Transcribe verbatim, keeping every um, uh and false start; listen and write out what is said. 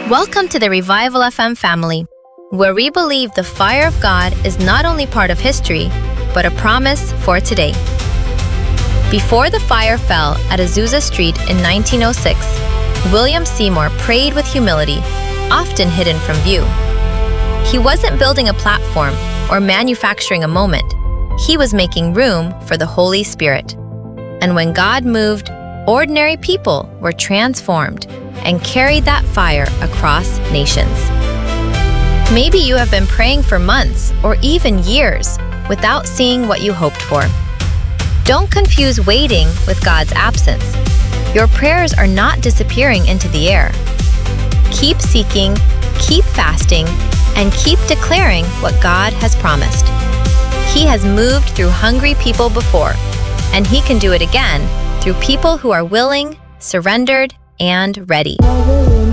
Welcome to the Revival F M family, where we believe the fire of God is not only part of history, but a promise for today. Before the fire fell at Azusa Street in nineteen oh six, William Seymour prayed with humility, often hidden from view. He wasn't building a platform or manufacturing a moment. He was making room for the Holy Spirit. And when God moved, ordinary people were transformed and carried that fire across nations. Maybe you have been praying for months or even years without seeing what you hoped for. Don't confuse waiting with God's absence. Your prayers are not disappearing into the air. Keep seeking, keep fasting, and keep declaring what God has promised. He has moved through hungry people before, and He can do it again through people who are willing, surrendered, and ready.